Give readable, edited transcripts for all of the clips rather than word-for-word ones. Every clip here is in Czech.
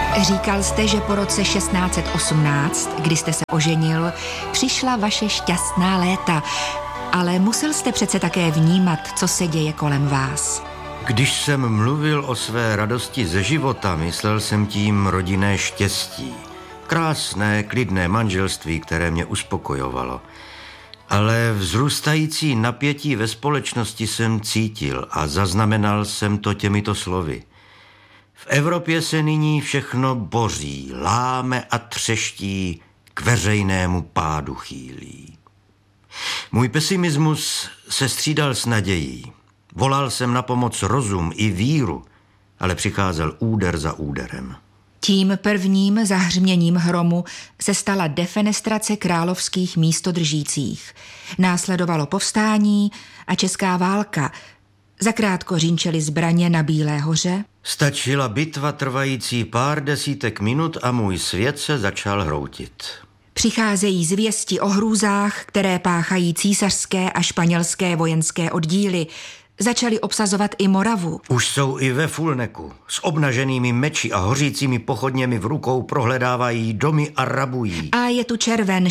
Říkal jste, že po roce 1618, kdy jste se oženil, přišla vaše šťastná léta, ale musel jste přece také vnímat, co se děje kolem vás. Když jsem mluvil o své radosti ze života, myslel jsem tím rodinné štěstí. Krásné, klidné manželství, které mě uspokojovalo. Ale vzrůstající napětí ve společnosti jsem cítil a zaznamenal jsem to těmito slovy. V Evropě se nyní všechno boří, láme a třeští, k veřejnému pádu chýlí. Můj pesimismus se střídal s nadějí. Volal jsem na pomoc rozum i víru, ale přicházel úder za úderem. Tím prvním zahřměním hromu se stala defenestrace královských místodržících. Následovalo povstání a česká válka. Zakrátko řínčely zbraně na Bílé hoře. Stačila bitva trvající pár desítek minut a můj svět se začal hroutit. Přicházejí zvěsti o hrůzách, které páchají císařské a španělské vojenské oddíly. Začali obsazovat i Moravu. Už jsou i ve Fulneku. S obnaženými meči a hořícími pochodněmi v rukou prohledávají domy a rabují. A je tu červen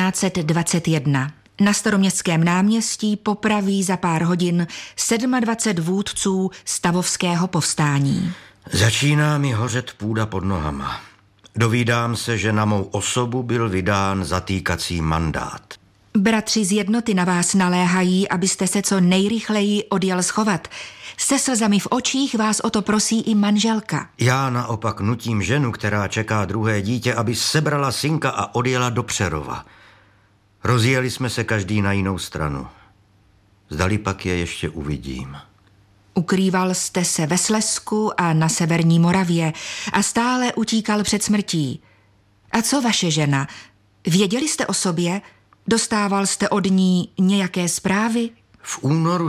1621. Na Staroměstském náměstí popraví za pár hodin 27 vůdců stavovského povstání. Začíná mi hořet půda pod nohama. Dovídám se, že na mou osobu byl vydán zatýkací mandát. Bratři z jednoty na vás naléhají, abyste se co nejrychleji odjel schovat. Se slzami v očích vás o to prosí i manželka. Já naopak nutím ženu, která čeká druhé dítě, aby sebrala synka a odjela do Přerova. Rozjeli jsme se každý na jinou stranu. Zdali pak je ještě uvidím. Ukrýval jste se ve Slezsku a na severní Moravě a stále utíkal před smrtí. A co vaše žena? Věděli jste o sobě? Dostával jste od ní nějaké zprávy? V únoru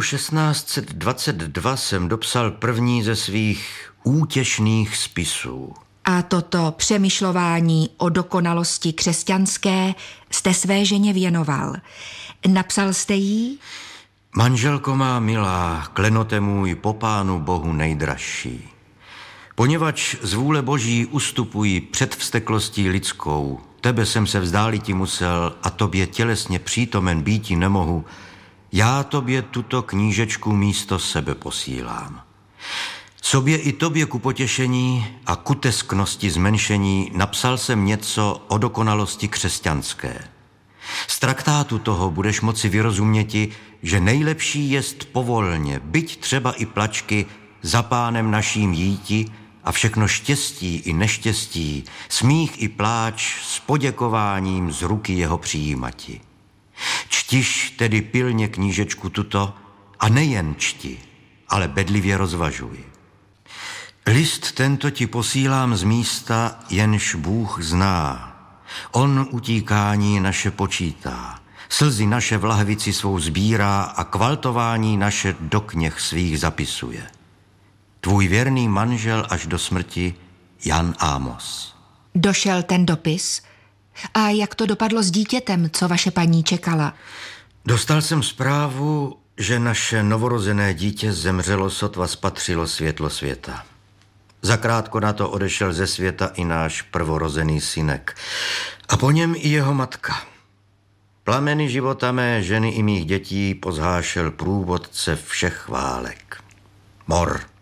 1622 jsem dopsal první ze svých útěšných spisů. A toto přemýšlování o dokonalosti křesťanské jste své ženě věnoval. Napsal jste jí? Manželko má milá, klenote můj po Pánu Bohu nejdražší. Poněvadž z vůle Boží ustupují před vzteklostí lidskou, tebe jsem se vzdáliti musel a tobě tělesně přítomen býti nemohu, já tobě tuto knížečku místo sebe posílám. Sobě i tobě ku potěšení a ku tesknosti zmenšení napsal jsem něco o dokonalosti křesťanské. Z traktátu toho budeš moci vyrozuměti, že nejlepší jest povolně, byť třeba i plačky, za Pánem naším jíti a všechno štěstí i neštěstí, smích i pláč s poděkováním z ruky jeho přijímati. Čtiš tedy pilně knížečku tuto a nejen čti, ale bedlivě rozvažuj. List tento ti posílám z místa, jenž Bůh zná. On utíkání naše počítá, slzy naše v lahvici svou sbírá a kvaltování naše do kněh svých zapisuje. Tvůj věrný manžel až do smrti, Jan Amos. Došel ten dopis? A jak to dopadlo s dítětem, co vaše paní čekala? Dostal jsem zprávu, že naše novorozené dítě zemřelo, sotva spatřilo světlo světa. Zakrátko na to odešel ze světa i náš prvorozený synek. A po něm i jeho matka. Plameny života mé ženy i mých dětí pozhášel průvodce všech válek. Mor.